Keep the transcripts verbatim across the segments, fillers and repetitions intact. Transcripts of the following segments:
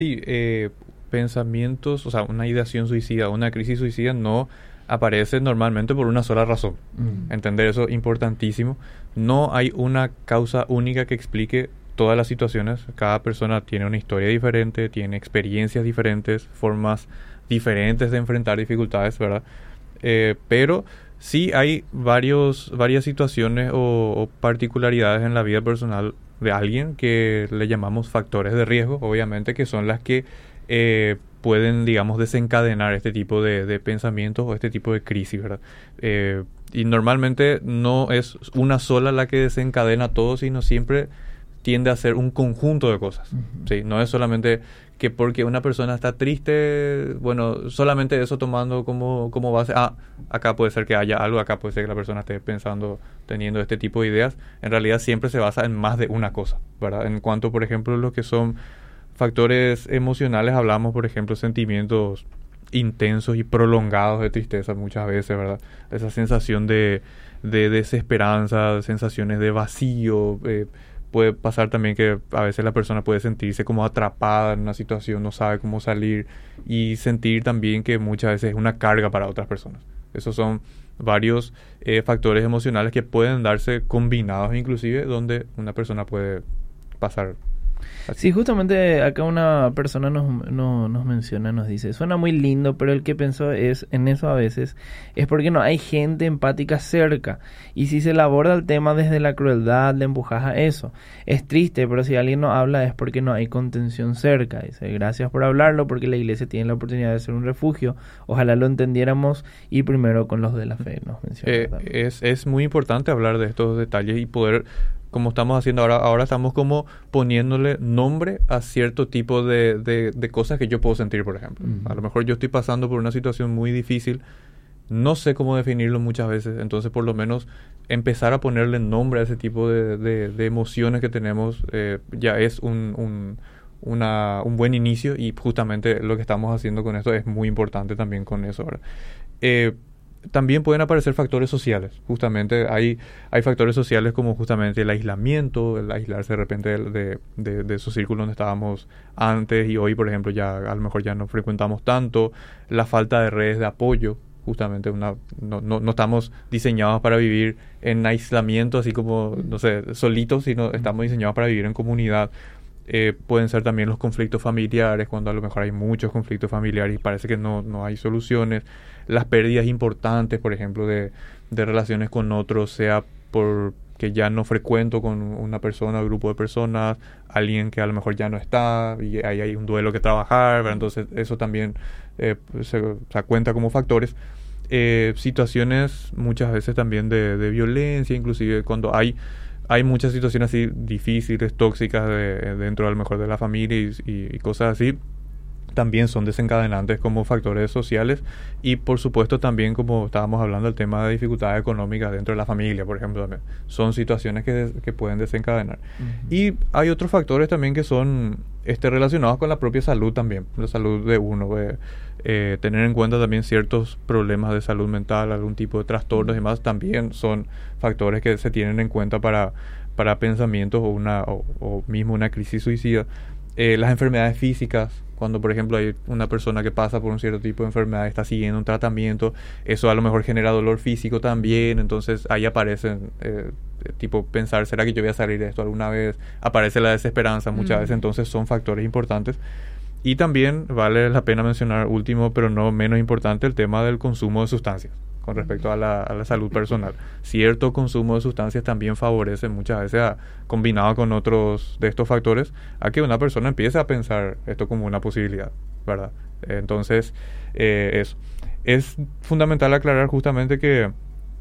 Sí, eh, pensamientos, o sea, una ideación suicida, una crisis suicida no aparece normalmente por una sola razón. Mm. Entender eso es importantísimo. No hay una causa única que explique todas las situaciones. Cada persona tiene una historia diferente, tiene experiencias diferentes, formas diferentes de enfrentar dificultades, ¿verdad? Eh, pero sí hay varios, varias situaciones o, o particularidades en la vida personal de alguien que le llamamos factores de riesgo, obviamente, que son las que eh, pueden, digamos, desencadenar este tipo de, de pensamientos o este tipo de crisis, ¿verdad? Eh, y normalmente no es una sola la que desencadena todo, sino siempre tiende a ser un conjunto de cosas. Ujú. ¿Sí? No es solamente que porque una persona está triste, bueno, solamente eso tomando como, como base, ah, acá puede ser que haya algo, acá puede ser que la persona esté pensando, teniendo este tipo de ideas. En realidad siempre se basa en más de una cosa, ¿verdad? En cuanto, por ejemplo, lo que son factores emocionales, hablamos, por ejemplo, sentimientos intensos y prolongados de tristeza muchas veces, ¿verdad? Esa sensación de, de desesperanza, sensaciones de vacío. Eh, puede pasar también que a veces la persona puede sentirse como atrapada en una situación, no sabe cómo salir, y sentir también que muchas veces es una carga para otras personas. Esos son varios eh, factores emocionales que pueden darse combinados inclusive, donde una persona puede pasar así. Sí, justamente acá una persona nos, no- nos menciona, nos dice, suena muy lindo, pero el que pensó es en eso a veces es porque no hay gente empática cerca. Y si se le aborda el tema desde la crueldad, le empujas a eso. Es triste, pero si alguien no habla es porque no hay contención cerca. Dice, gracias por hablarlo, porque la iglesia tiene la oportunidad de ser un refugio. Ojalá lo entendiéramos y primero con los de la fe, nos menciona Eh, también. es, es muy importante hablar de estos detalles y poder, como estamos haciendo ahora, ahora estamos como poniéndole nombre a cierto tipo de, de, de cosas que yo puedo sentir, por ejemplo. Ujú. A lo mejor yo estoy pasando por una situación muy difícil, no sé cómo definirlo muchas veces, entonces por lo menos empezar a ponerle nombre a ese tipo de, de, de emociones que tenemos eh, ya es un, un, una, un buen inicio, y justamente lo que estamos haciendo con esto es muy importante también con eso, ¿verdad? Eh, También pueden aparecer factores sociales. Justamente hay, hay factores sociales como justamente el aislamiento, el aislarse de repente de, de, de, de esos círculos donde estábamos antes y hoy, por ejemplo, ya a lo mejor ya no frecuentamos tanto. La falta de redes de apoyo. Justamente una, no, no, no estamos diseñados para vivir en aislamiento, así como, no sé, solitos, sino estamos diseñados para vivir en comunidad. Eh, pueden ser también los conflictos familiares, cuando a lo mejor hay muchos conflictos familiares y parece que no, no hay soluciones. Las pérdidas importantes, por ejemplo, de, de relaciones con otros, sea porque ya no frecuento con una persona o grupo de personas, alguien que a lo mejor ya no está y ahí hay un duelo que trabajar, ¿verdad? Entonces eso también eh, se, se cuenta como factores. Eh, situaciones muchas veces también de, de violencia, inclusive cuando hay hay muchas situaciones así difíciles, tóxicas de- dentro a lo mejor de la familia y, y- y cosas así, también son desencadenantes como factores sociales. Y por supuesto también, como estábamos hablando, el tema de dificultades económicas dentro de la familia, por ejemplo, también son situaciones que, des- que pueden desencadenar. Ujú. Y hay otros factores también que son este, relacionados con la propia salud también, la salud de uno. eh, eh, tener en cuenta también ciertos problemas de salud mental, algún tipo de trastornos y demás, también son factores que se tienen en cuenta para, para pensamientos o, una, o, o mismo una crisis suicida. Eh, las enfermedades físicas, cuando por ejemplo hay una persona que pasa por un cierto tipo de enfermedad, está siguiendo un tratamiento, eso a lo mejor genera dolor físico también, entonces ahí aparecen, eh, tipo pensar, ¿será que yo voy a salir de esto alguna vez? Aparece la desesperanza muchas veces, Mm. entonces son factores importantes. Y también vale la pena mencionar, último, pero no menos importante, el tema del consumo de sustancias con respecto a la, a la salud personal. Cierto consumo de sustancias también favorece muchas veces, a- combinado con otros de estos factores, a que una persona empiece a pensar esto como una posibilidad, ¿verdad? Entonces, eh, eso. Es fundamental aclarar justamente que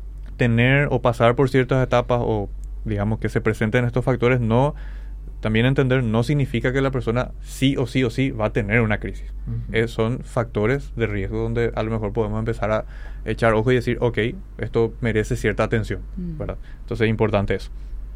tener o pasar por ciertas etapas o digamos que se presenten estos factores, no, también entender, no significa que la persona sí o sí o sí va a tener una crisis. Ujú. Eh, son factores de riesgo donde a lo mejor podemos empezar a echar ojo y decir, ok, esto merece cierta atención, Mm. ¿verdad? Entonces es importante eso.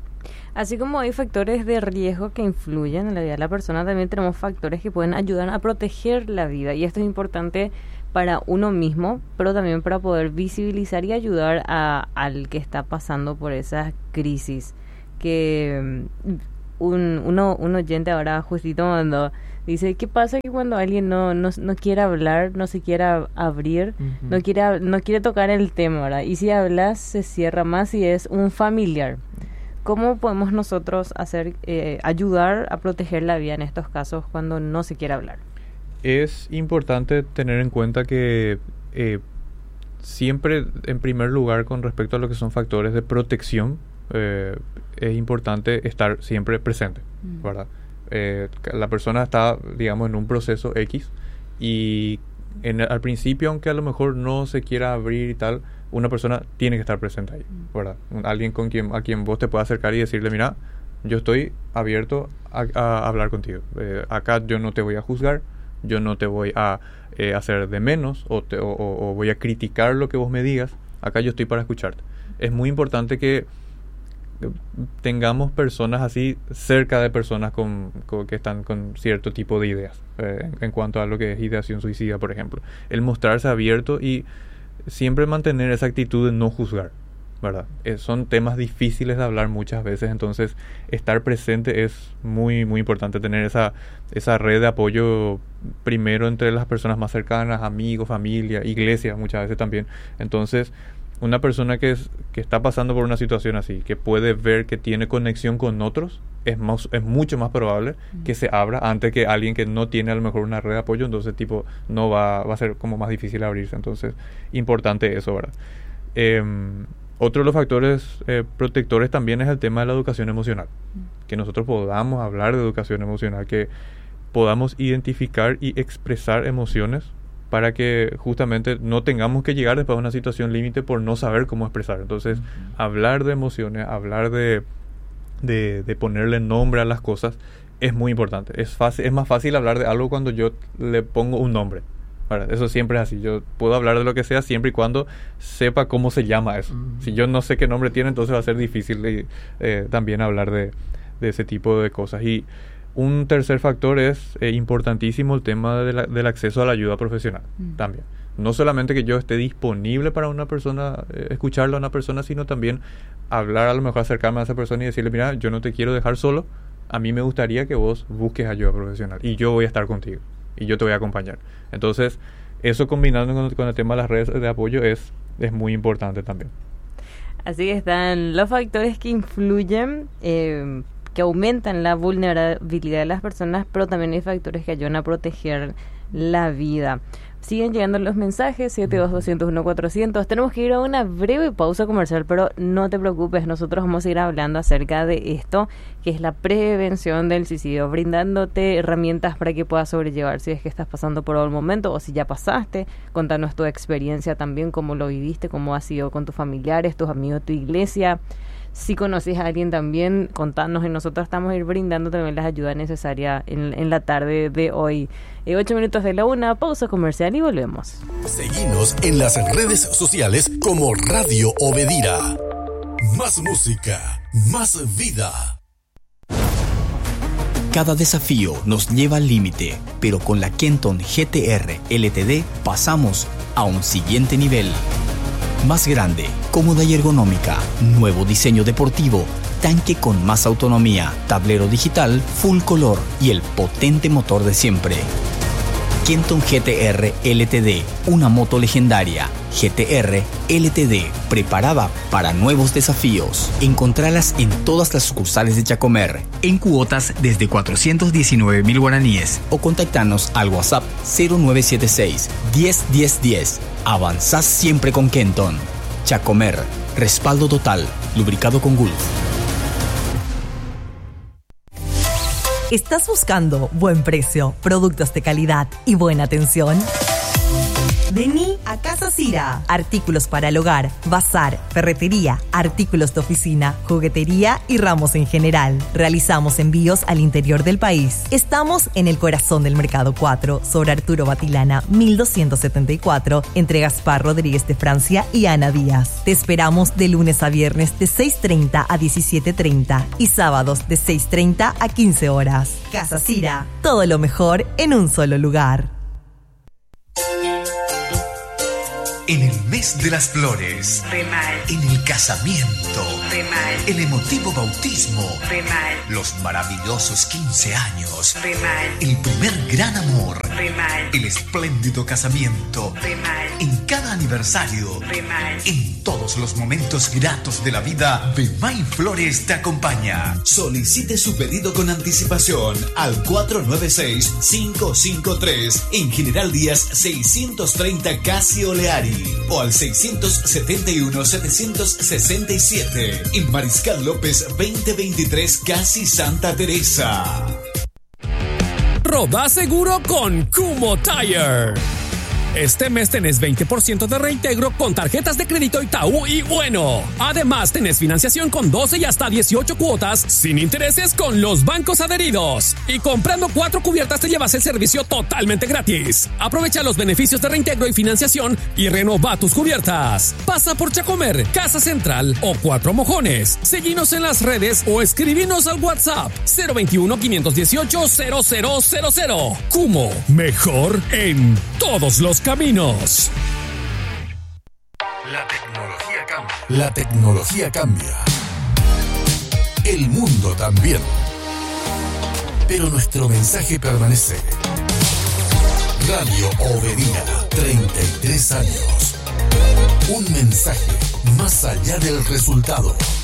Así como hay factores de riesgo que influyen en la vida de la persona, también tenemos factores que pueden ayudar a proteger la vida. Y esto es importante para uno mismo, pero también para poder visibilizar y ayudar a, al que está pasando por esa crisis. Que mm, un, uno, un oyente ahora justito mandó, dice, ¿qué pasa que cuando alguien no, no, no quiere hablar, no se quiere abrir, uh-huh. no quiere no quiere tocar el tema, ¿verdad? Y si hablas, se cierra más y es un familiar. ¿Cómo podemos nosotros hacer eh, ayudar a proteger la vida en estos casos cuando no se quiere hablar? Es importante tener en cuenta que eh, siempre, en primer lugar, con respecto a lo que son factores de protección, eh, es importante estar siempre presente, mm. ¿verdad? Eh, la persona está, digamos, en un proceso X y en, al principio, aunque a lo mejor no se quiera abrir y tal, una persona tiene que estar presente ahí, ¿verdad? Un, alguien con quien, a quien vos te puedas acercar y decirle, mira, yo estoy abierto a, a hablar contigo. Eh, acá yo no te voy a juzgar, yo no te voy a eh, hacer de menos o, te, o, o, o voy a criticar lo que vos me digas. Acá yo estoy para escucharte. Es muy importante que tengamos personas así cerca de personas con, con, que están con cierto tipo de ideas eh, en, en cuanto a lo que es ideación suicida, por ejemplo. El mostrarse abierto y siempre mantener esa actitud de no juzgar, ¿verdad? Eh, son temas difíciles de hablar muchas veces, entonces estar presente es muy muy importante, tener esa, esa red de apoyo primero entre las personas más cercanas, amigos, familia, iglesia muchas veces también. Entonces una persona que, es, que está pasando por una situación así, que puede ver que tiene conexión con otros, es, más, es mucho más probable mm. que se abra antes que alguien que no tiene a lo mejor una red de apoyo, entonces tipo no va, va a ser como más difícil abrirse. Entonces, importante eso, ¿verdad? Eh, otro de los factores eh, protectores también es el tema de la educación emocional. Mm. Que nosotros podamos hablar de educación emocional, que podamos identificar y expresar emociones para que justamente no tengamos que llegar después a una situación límite por no saber cómo expresar. Entonces, uh-huh. hablar de emociones, hablar de, de, de ponerle nombre a las cosas es muy importante. Es fácil, es más fácil hablar de algo cuando yo le pongo un nombre. ¿Verdad? Eso siempre es así. Yo puedo hablar de lo que sea siempre y cuando sepa cómo se llama eso. Uh-huh. Si yo no sé qué nombre tiene, entonces va a ser difícil eh, eh, también hablar de, de ese tipo de cosas. Y un tercer factor es eh, importantísimo el tema de la, del acceso a la ayuda profesional mm. también. No solamente que yo esté disponible para una persona, eh, escucharle a una persona, sino también hablar, a lo mejor acercarme a esa persona y decirle, mira, yo no te quiero dejar solo, a mí me gustaría que vos busques ayuda profesional y yo voy a estar contigo y yo te voy a acompañar. Entonces, eso combinando con, con el tema de las redes de apoyo es, es muy importante también. Así que están los factores que influyen eh, que aumentan la vulnerabilidad de las personas, pero también hay factores que ayudan a proteger la vida. Siguen llegando los mensajes, siete dos dos cero uno cuatrocientos. Tenemos que ir a una breve pausa comercial, pero no te preocupes, nosotros vamos a ir hablando acerca de esto, que es la prevención del suicidio, brindándote herramientas para que puedas sobrellevar si es que estás pasando por algún momento o si ya pasaste. Contanos tu experiencia también, cómo lo viviste, cómo ha sido con tus familiares, tus amigos, tu iglesia. Si conoces a alguien también, contanos y nosotros estamos a ir brindando también las ayudas necesarias en, en la tarde de hoy. Eh, ocho minutos de la una, pausa comercial y volvemos. Seguinos en las redes sociales como Radio Obedira. Más música, más vida. Cada desafío nos lleva al límite, pero con la Kenton G T R L T D pasamos a un siguiente nivel. Más grande, cómoda y ergonómica, nuevo diseño deportivo, tanque con más autonomía, tablero digital, full color y el potente motor de siempre. Kenton G T R L T D, una moto legendaria. G T R L T D, preparada para nuevos desafíos. Encontralas en todas las sucursales de Chacomer, en cuotas desde cuatrocientos diecinueve mil guaraníes. O contactanos al WhatsApp cero nueve siete seis, diez, diez, diez. Avanzás siempre con Kenton. Chacomer, respaldo total, lubricado con Gulf. ¿Estás buscando buen precio, productos de calidad y buena atención? Vení a Casa Cira. Artículos para el hogar, bazar, ferretería, artículos de oficina, juguetería y ramos en general. Realizamos envíos al interior del país. Estamos en el corazón del Mercado cuatro, sobre Arturo Batilana, mil doscientos setenta y cuatro, entre Gaspar Rodríguez de Francia y Ana Díaz. Te esperamos de lunes a viernes de seis treinta a diecisiete treinta y sábados de seis treinta a quince horas. Casa Cira, todo lo mejor en un solo lugar. En el mes de las flores. Re mal. En el casamiento. Re mal. El emotivo bautismo. Re mal. Los maravillosos quince años. Re mal. El primer gran amor. Re mal. El espléndido casamiento. Re mal. En cada aniversario. Re mal. En todos los momentos gratos de la vida, Bemay Flores te acompaña. Solicite su pedido con anticipación al cuatro nueve seis, cinco cinco tres en General Díaz seiscientos treinta Casi Oleari o al seiscientos setenta y uno, setecientos sesenta y siete en Mariscal López veinte veintitrés Casi Santa Teresa. Roda seguro con Kummo Tire. Este mes tenés veinte por ciento de reintegro con tarjetas de crédito Itaú y Bueno. Además, tenés financiación con doce y hasta dieciocho cuotas sin intereses con los bancos adheridos. Y comprando cuatro cubiertas te llevas el servicio totalmente gratis. Aprovecha los beneficios de reintegro y financiación y renova tus cubiertas. Pasa por Chacomer, Casa Central o Cuatro Mojones. Seguinos en las redes o escribinos al WhatsApp cero veintiuno, quinientos dieciocho, cero cero cero cero. Kummo, mejor en todos los caminos. La tecnología cambia. La tecnología cambia. El mundo también. Pero nuestro mensaje permanece. Radio Oberina, treinta y tres años. Un mensaje más allá del resultado.